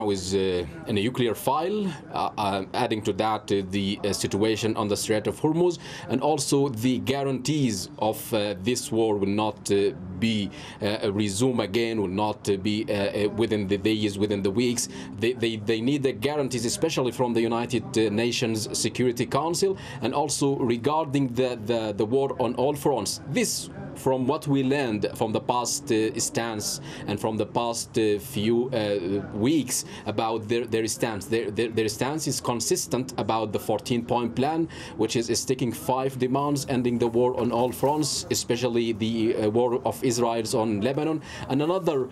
is a nuclear file, adding to that the situation on the Strait of Hormuz, and also the guarantees of this war will not be resume again, will not be within the days, within the weeks. They need the guarantees, especially from the United Nations Security Council, and also regarding the war on all fronts. This, from what we learned from the past stance and from the past few weeks about their stance. Their stance is consistent about the 14-point plan, which is sticking 5 demands, ending the war on all fronts, especially the war of Israel on Lebanon, and another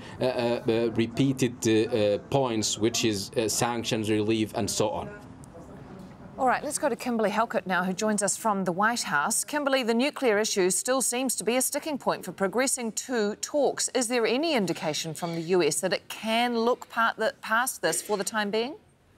repeated points, which is sanctions, relief, and so on. All right, let's go to Kimberly Halkett now, who joins us from the White House. Kimberly, the nuclear issue still seems to be a sticking point for progressing to talks. Is there any indication from the US that it can look past this for the time being?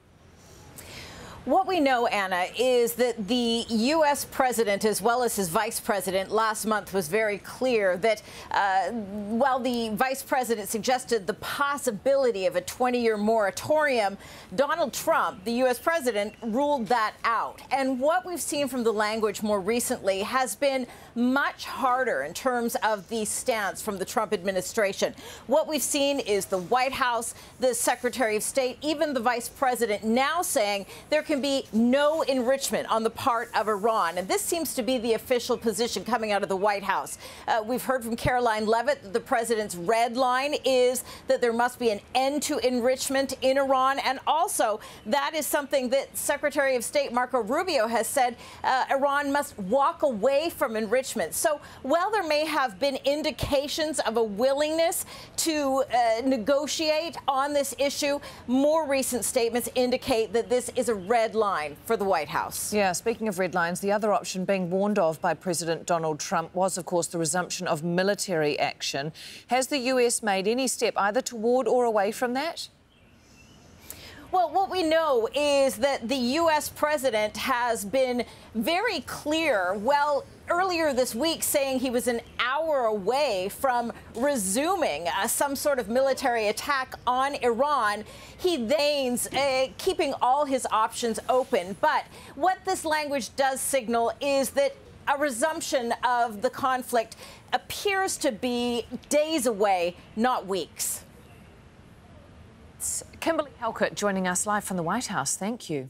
What we know, Anna, is that the U.S. president, as well as his vice president, last month was very clear that while the vice president suggested the possibility of a 20-year moratorium, Donald Trump, the U.S. president, ruled that out. And what we've seen from the language more recently has been much harder in terms of the stance from the Trump administration. What we've seen is the White House, the Secretary of State, even the vice president now saying there can be no enrichment on the part of Iran. And this seems to be the official position coming out of the White House. We've heard from Caroline Leavitt that the president's red line is that there must be an end to enrichment in Iran. And also, that is something that Secretary of State Marco Rubio has said Iran must walk away from enrichment. So while there may have been indications of a willingness to negotiate on this issue, more recent statements indicate that this is a red line for the White House. Yeah, speaking of red lines, the other option being warned of by President Donald Trump was, of course, the resumption of military action. Has the US made any step either toward or away from that? Well, what we know is that the U.S. president has been very clear, earlier this week saying he was an hour away from resuming some sort of military attack on Iran. He then keeping all his options open. But what this language does signal is that a resumption of the conflict appears to be days away, not weeks. Kimberly Halkett joining us live from the White House. Thank you.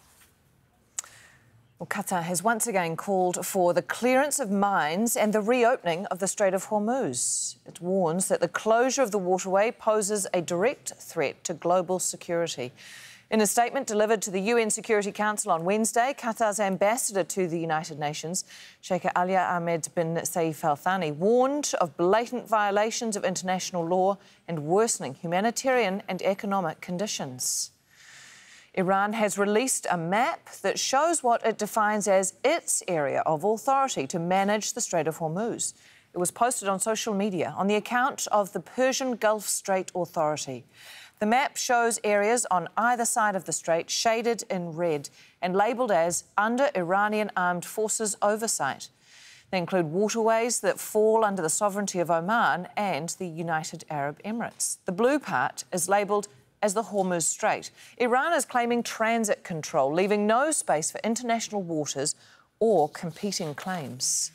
Well, Qatar has once again called for the clearance of mines and the reopening of the Strait of Hormuz. It warns that the closure of the waterway poses a direct threat to global security. In a statement delivered to the UN Security Council on Wednesday, Qatar's ambassador to the United Nations, Sheikh Alia Ahmed bin Saif Al Thani, warned of blatant violations of international law and worsening humanitarian and economic conditions. Iran has released a map that shows what it defines as its area of authority to manage the Strait of Hormuz. It was posted on social media on the account of the Persian Gulf Strait Authority. The map shows areas on either side of the strait shaded in red and labelled as under Iranian armed forces oversight. They include waterways that fall under the sovereignty of Oman and the United Arab Emirates. The blue part is labelled as the Hormuz Strait. Iran is claiming transit control, leaving no space for international waters or competing claims.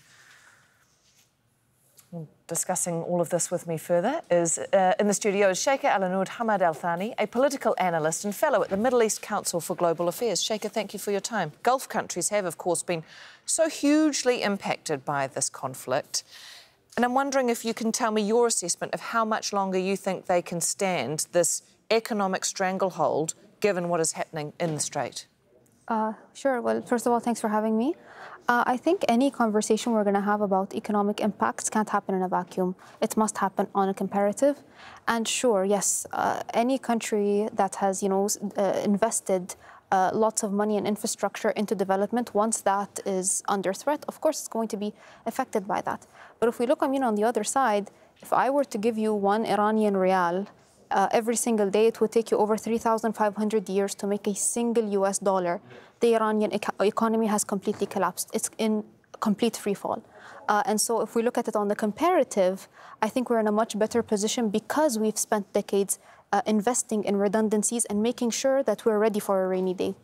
Discussing all of this with me further is in the studio is Sheikh Al-Anud Hamad Al Thani, a political analyst and fellow at the Middle East Council for Global Affairs. Sheikh, thank you for your time. Gulf countries have, of course, been so hugely impacted by this conflict. And I'm wondering if you can tell me your assessment of how much longer you think they can stand this economic stranglehold, given what is happening in the Strait. Sure. Well, first of all, thanks for having me. I think any conversation we're going to have about economic impacts can't happen in a vacuum. It must happen on a comparative. And sure, yes, any country that has, invested lots of money and infrastructure into development, once that is under threat, of course, it's going to be affected by that. But if we look, on the other side, if I were to give you one Iranian rial every single day, it would take you over 3,500 years to make a single US dollar. The Iranian economy has completely collapsed. It's in complete free fall. And so if we look at it on the comparative, I think we're in a much better position because we've spent decades investing in redundancies and making sure that we're ready for a rainy day.